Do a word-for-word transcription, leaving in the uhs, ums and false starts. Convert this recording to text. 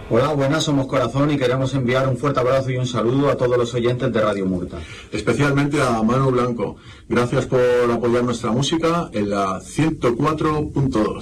Hola, buenas, somos Corazón y queremos enviar un fuerte abrazo y un saludo a todos los oyentes de Radio Murta. Especialmente a Manu Blanco. Gracias por apoyar nuestra música en la ciento cuatro punto dos.